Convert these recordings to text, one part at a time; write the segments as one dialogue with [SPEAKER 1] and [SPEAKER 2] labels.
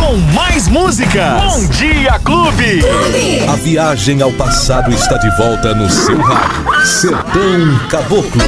[SPEAKER 1] com mais música. Bom Dia Clube.
[SPEAKER 2] A viagem ao passado está de volta no seu rádio. Sertão Caboclo.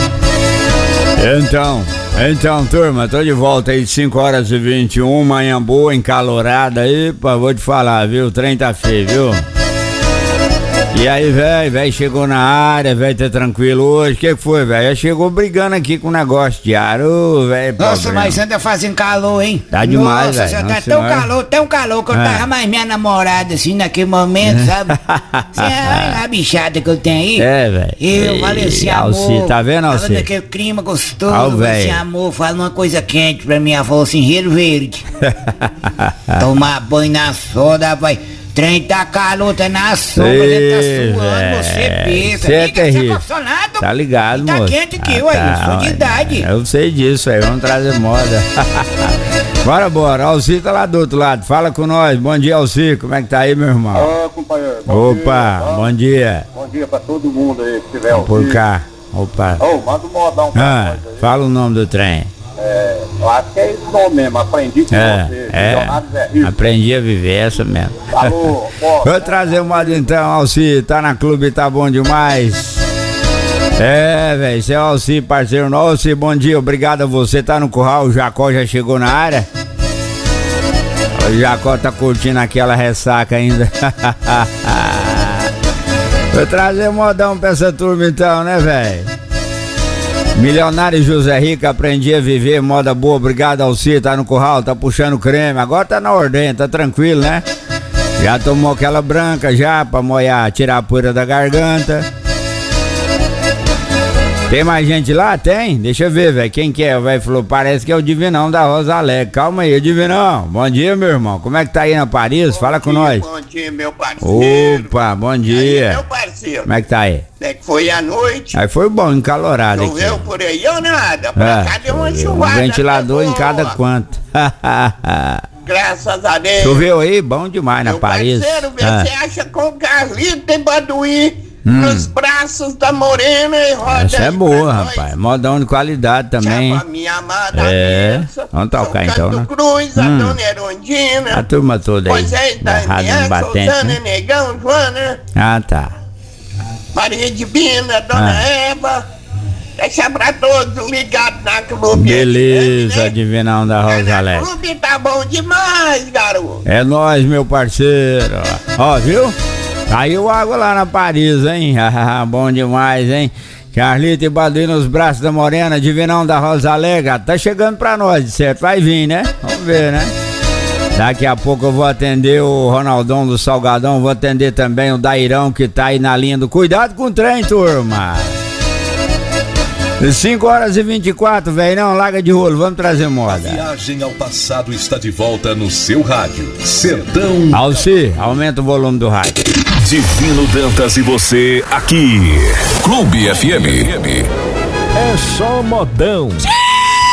[SPEAKER 3] Então, turma, tô de volta aí, 5h21, manhã boa, encalorada aí, vou te falar, viu? O trem tá feio, viu? E aí, velho, chegou na área, velho, tá tranquilo hoje? O que foi, velho? Chegou brigando aqui com o negócio de ar, velho.
[SPEAKER 4] Nossa, mas anda fazendo calor, hein?
[SPEAKER 3] Tá demais, velho.
[SPEAKER 4] Nossa, tá tão calor que eu tava mais minha namorada, assim, naquele momento, sabe? Você é a bichada que eu tenho aí.
[SPEAKER 3] É, velho.
[SPEAKER 4] Eu falei assim, amor.
[SPEAKER 3] Alci, tá vendo, Alci?
[SPEAKER 4] Falando daquele clima gostoso,
[SPEAKER 3] velho.
[SPEAKER 4] assim, amor, fala uma coisa quente pra mim, ela falou assim, Rio Verde. Tomar banho na soda, vai. Trem tá calor, tá na sombra, ele tá suando, você pensa.
[SPEAKER 3] Você é terrível. Tá ligado,
[SPEAKER 4] tá
[SPEAKER 3] moço?
[SPEAKER 4] Quente aqui, ué, eu sou de idade.
[SPEAKER 3] Eu sei disso aí, vamos trazer moda. Bora, Alci tá lá do outro lado, fala com nós. Bom dia, Alci, como é que tá aí, meu irmão?
[SPEAKER 5] Ô, companheiro.
[SPEAKER 3] Bom dia.
[SPEAKER 5] Bom dia pra todo mundo aí que tiver
[SPEAKER 3] Por cá, opa.
[SPEAKER 5] Manda um modão pra nós aí.
[SPEAKER 3] Fala o nome do trem.
[SPEAKER 5] Eu acho que é esse nome mesmo, aprendi com você. Leonardo Zé Rio.
[SPEAKER 3] Aprendi a viver, essa mesmo.
[SPEAKER 5] Alô,
[SPEAKER 3] Vou trazer o modo então, Alci, tá na clube, tá bom demais. Velho, você é o Alci, parceiro nosso. Alci, bom dia, obrigado a você, tá no curral, o Jacó já chegou na área. O Jacó tá curtindo aquela ressaca ainda. Vou trazer o modão pra essa turma então, né, velho? Milionário José Rico, aprendi a viver, moda boa, obrigado Alci, tá no curral, tá puxando creme, agora tá na ordem, tá tranquilo, né? Já tomou aquela branca já pra molhar, tirar a poeira da garganta. Tem mais gente lá? Tem? Deixa eu ver, velho, quem que é? O velho falou, parece que é o Divinão da Rosa Alegre. Calma aí, Divinão, bom dia, meu irmão, como é que tá aí na Paris? Fala com nós.
[SPEAKER 6] Bom dia, meu parceiro.
[SPEAKER 3] Opa, bom dia.
[SPEAKER 6] Aí, meu parceiro.
[SPEAKER 3] Como é que tá aí?
[SPEAKER 6] É que foi à noite.
[SPEAKER 3] Aí foi bom, encalorado aqui.
[SPEAKER 6] Choveu por aí ou nada? Pra cá deu uma chuvada.
[SPEAKER 3] Um ventilador em cada canto.
[SPEAKER 6] Graças a Deus.
[SPEAKER 3] Choveu aí? Bom demais na
[SPEAKER 6] meu
[SPEAKER 3] Paris.
[SPEAKER 6] Parceiro, você acha com o Carlito e Baduí nos braços da morena e roda.
[SPEAKER 3] Essa é boa, rapaz. Modão de qualidade também.
[SPEAKER 6] Chama minha amada
[SPEAKER 3] vamos tocar então, né?
[SPEAKER 6] Cruz, a Dona Erondina.
[SPEAKER 3] A turma toda aí.
[SPEAKER 6] Pois é,
[SPEAKER 3] Rádio Batente,
[SPEAKER 6] Suzana,
[SPEAKER 3] né?
[SPEAKER 6] Negão, Joana.
[SPEAKER 3] Ah, tá.
[SPEAKER 6] Maria Divina, Dona Eva. Deixa pra todos ligados na clube.
[SPEAKER 3] Beleza, né? Divinão da Rosa Alegre.
[SPEAKER 6] O clube tá bom demais, garoto.
[SPEAKER 3] É nóis, meu parceiro. Ó, viu? Caiu água lá na Paris, hein? Bom demais, hein? Carlito e Baduí nos braços da morena, Divinão da Rosa Alegre. Tá chegando pra nós, de certo? Vai vir, né? Vamos ver, né? Daqui a pouco eu vou atender o Ronaldão do Salgadão, vou atender também o Dairão que tá aí na linha do... Cuidado com o trem, turma! 5h24, velho, não, larga de rolo, vamos trazer moda.
[SPEAKER 2] A viagem ao passado está de volta no seu rádio. Sertão.
[SPEAKER 3] Alci, aumenta o volume do rádio.
[SPEAKER 2] Divino Dantas e você aqui. Clube FM.
[SPEAKER 1] É só modão.